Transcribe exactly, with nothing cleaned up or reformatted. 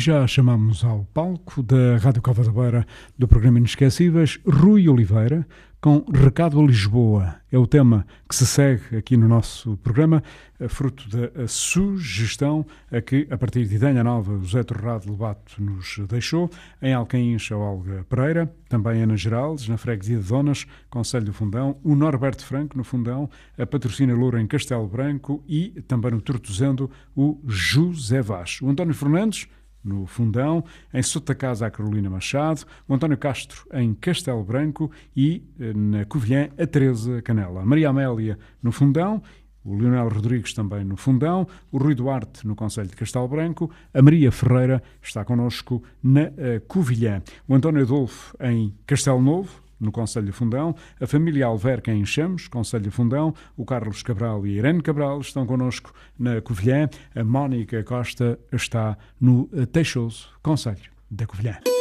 já chamamos ao palco da Rádio Cova da Beira do programa Inesquecíveis Rui Oliveira com Recado a Lisboa. É o tema que se segue aqui no nosso programa, fruto da sugestão a que, a partir de Idanha Nova, o Zé Torrado Lobato nos deixou, em Alcaíns, a Olga Pereira, também Ana Geraldes, na freguesia de Donas, Concelho do Fundão, o Norberto Franco, no Fundão, a Patrocina Loura, em Castelo Branco e, também no Tortozendo, o José Vaz. O António Fernandes, no Fundão, em Sota Casa, a Carolina Machado, o António Castro, em Castelo Branco e, na Covilhã, a Teresa Canela. A Maria Amélia, no Fundão, o Leonel Rodrigues também no Fundão, o Rui Duarte no Concelho de Castelo Branco, a Maria Ferreira está connosco na uh, Covilhã, o António Adolfo em Castelo Novo, no Concelho de Fundão, a família Alverca em Chamos, Concelho de Fundão, o Carlos Cabral e a Irene Cabral estão connosco na Covilhã, a Mónica Costa está no uh, Teixoso, Concelho da Covilhã.